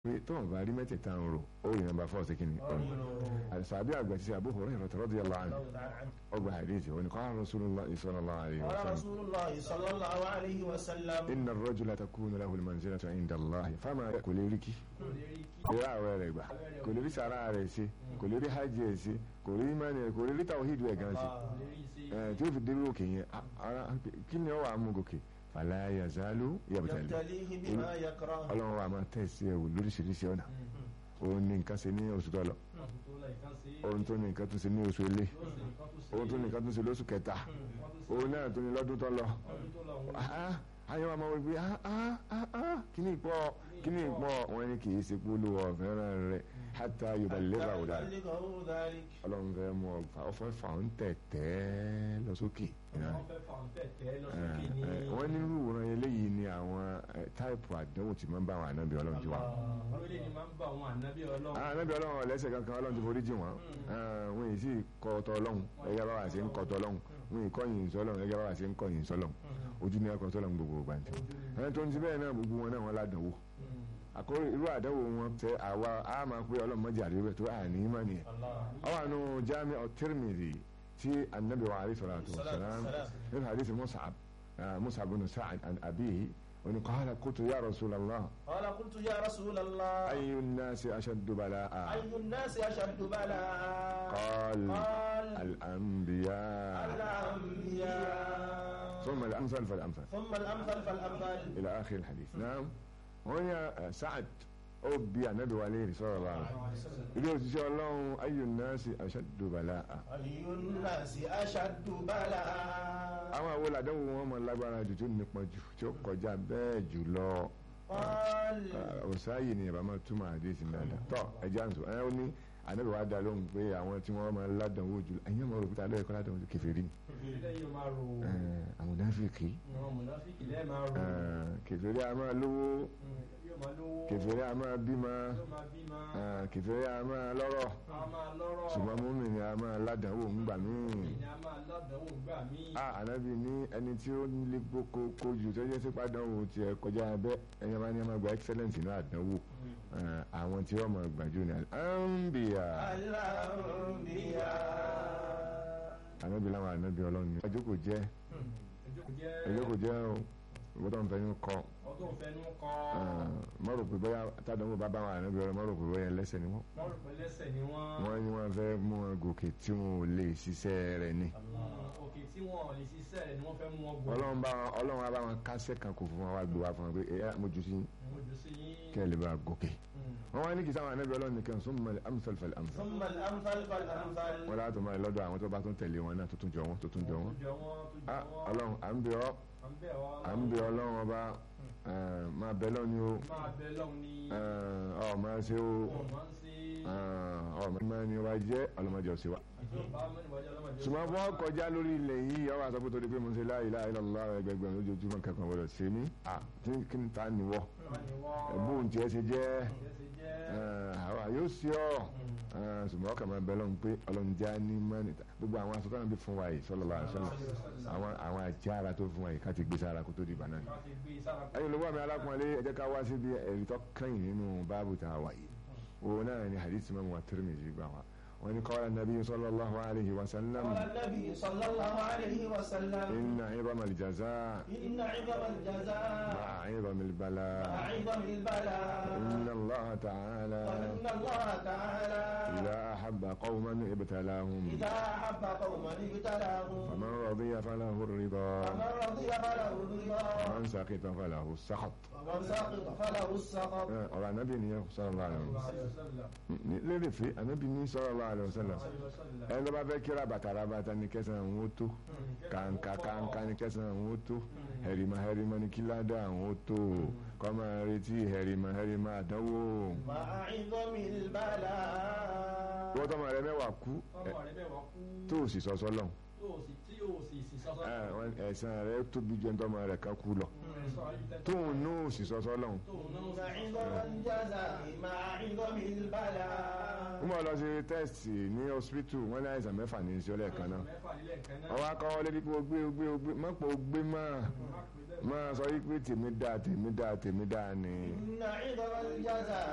pé tóun bá rí mẹ́tẹ̀ẹ̀ta ń rò ó rí nọ́mbà 4 sí kìíní àṣàbí àgbà tí Abu Hurairah radiyallahu anhu ọgbà hadith wọn ni qala Rasulullahi sallallahu alayhi wa sallam inna ar-rajula takunu lahu al-manzilatu inda Allahi fama kò lè rí kí kò lè àwẹ̀ rẹ̀ gbà kò lè rí sàrà rẹ̀ ṣe kò lè rí hajj ẹ̀ ṣe kò lè rí mani ẹ̀ kò lè rí tawhid ẹ̀ gan ṣe tí ó fi dé lókè yẹn kí ni ó wà á mú gòkè fala yazalu yabtalihi bima yakrah ọlọ́run wa máa tẹ̀sí ẹ̀wò lóríṣiríṣi ọ̀nà òun ní nǹkan ṣe ní oṣù tó lọ òun tó ní nǹkan tó ṣe ní oṣù ilé òun tó ní nǹkan tó ṣe lóṣù kẹta òun náà tó ní lọ́dún tó lọ ayé wa máa wọ pé kí ni ìpọ́ wọn ni kì í ṣe polówó ọ̀fẹ́ràn rẹ̀ hátà yorùbá lẹ́bàá ọ̀dà ọlọ́run fẹ́ mú ọ̀fẹ́ fà ń tẹ̀tẹ̀ lọ sókè wọ́n ní irú ìwòran eléyìí ni àwọn táìpù àdánwò tí máa ń bá àwọn ànábì ọlọ́run ti wá. ànábì ọlọ́run ọ̀lẹ́sẹ̀ kankan ọlọ́run ti forí jì wọ́n wọ́n yìí sì kọ́tọ̀ ọlọ́run ẹ̀yà bá wà sí ń kọ́tọ̀ ọlọ́run wọ́n yìí kọ́yìn sọ́lọ́run ẹ̀yà bá wà sí ń kọ́yìn sọ́lọ́run ojú ni ẹ̀kọ́ sọ́lọ́run gbogbo gbàǹtẹ̀ ẹni tó ń ti bẹ́ẹ̀ náà gbogbo wọn náà wọ́n ládàáwò àkórí irú àdánwò wọn tẹ àwa á máa pé ọlọ́run mọ́jà rí rẹ̀ tó àní mọ́ nìyẹn ọwọ́ àánú Jami' at-Tirmidhi tí anabi wa alayhi salatu wa salam nínú hadith Mus'ab bin Sa'd an abihi wọn qala qultu ya Rasulallah ayyu an-nasi ashaddu bala'a qala al-anbiya ثم الأمثل فالأمثل إلى آخر الحديث نعم هنا سعد ó bi ànábì wa léèrè sọ̀rọ̀ bá ilé òṣìṣẹ́ ọlọ́run ayyun nasi ashaddu bala'a. ayyun nasi ashaddu bala'a. àwọn àwọn làdánwò wọn mọ lágbára jù tó nípọn jù tí ó kọjá bẹ́ẹ̀ jù lọ. ọ̀sáyì ni ìbá máa túmọ̀ àdéhìí dáadáa tọ́ ẹja ń sọ ẹ ó ní ànábì wa dá lóhùn pé àwọn tí wọ́n máa ládánwò jù ẹ̀yìn ọmọ òrùkúta lọ́yẹ̀ kọ́ ládánwò jù kèfèrí. àwọn mùnáfíkì kèfèrí a máa lówó kèfèrí a máa bímọ kèfèrí a máa lọ́rọ̀ ṣùgbọ́n mùmínì a máa ládàáwò ńgbà míì ànábì ní ẹni tí ó nílé kókó jù tó jẹ́ sípà dánwò tiẹ̀ kọjá abẹ́ ẹ̀yẹ́ máa ní ẹ máa gba excellence náà àdánwò àwọn tí wọ́n máa gbàjú ní àǹbíyà ànábì láwọn ànábì ọlọ́run ní ẹjọ́ kò jẹ́ o ìwọ́n tó ń fẹ́ yín kọ́ mọ́rò pé bóyá tádánwò bá bá wọn ànábì ọlọ́run mọ́rò pé bóyá ẹlẹ́sẹ̀ ni wọ́n wọ́n ní wọ́n fẹ́ mú wọn gòkè tí wọn ò lè ṣiṣẹ́ rẹ̀ ni ọlọ́run á bá wọn kásẹ̀ kan kò fún wọn wá gbé wá fún wọn pé ẹ̀yà mo jù sí kẹ́ ẹ lè bá gòkè wọ́n wá ní kí sáwọn ànábì ọlọ́run nìkan summal amsal fal amsal wọ́n láti máa lọ́dọ̀ àwọn tó bá tún tẹ̀lé wọn náà tó tún jọ wọn ọlọ́run à ń bẹ ọlọ́run ọba máa bẹ lọ́ni o máa ṣe o máa ní ọba jẹ́ ọlọ́mọdé ọ̀sẹ̀ wa ṣùgbọ́n fún kọjá lórí ilẹ̀ yìí ọwọ́ àsọpọ̀ tó di pé mo ṣe la ilaha illallah ẹgbẹgbẹ̀rún lójoojúmọ́ kankan wọ́n lọ ṣe mí kí n ta níwọ̀ ẹ̀bùn tí ẹ ṣe jẹ́ àwa yóò ṣe ọ́ ṣùgbọ́n ọkàn máa bẹ lọ́n pé ọlọ́run já ní mọ́nìtà gbogbo àwọn aṣọ táwọn bí fún wa yìí sallallahu alaihi wasallam àwọn àjára tó fún wa yìí ká ti gbé sára kó tó di bànáà ẹ̀yin olówó àmì alákùnrin ẹ jẹ́ ká wá síbi ẹ̀rí tó kàn nínú báàbù tá a wà yìí òun náà ni hadith Imam Tirmidhi gbà wá وإن قال النبي صلى الله عليه وسلم إن عظم الجزاء مع عظم البلاء إن الله تعالى إذا أحب قوما ابتلاهم فمن رضي فله الرضا ومن سخط فله السخط ọ̀rọ̀ ànábì ni sallallahu alaihi wasallam lérè fẹ́ ànábì ní sallallahu alaihi wasallam ẹni tó bá fẹ́ kí rabata ní kẹsàn-án àwọn ó tó kàǹkà ní kẹsàn-án àwọn ó tó hẹ̀rìmọ̀ ní kí ládà àwọn ó tó kọ́ máa retí hẹ̀rìmọ̀ àdánwò. wọ́n tọ́ máa rẹ mẹ́wàá kú tó sì sọ sọ́lọ́ ẹ̀sán rẹ̀ tóbi jẹ́ ntọ́mọ rẹ̀ ká kú lọ tóun náà sì sọ́sọ́ lọ́hùn. wọ́n mọ̀ lọ sí tẹ́sítì ní hospital wọ́n ní àìsàn mẹ́fà ní ìṣọ́lẹ̀ kan náà ọwọ́ akọ́wọ́ lébi pé ó gbé mọ́pọ̀ ó gbé máa sọ wípé tèmi dáa ni.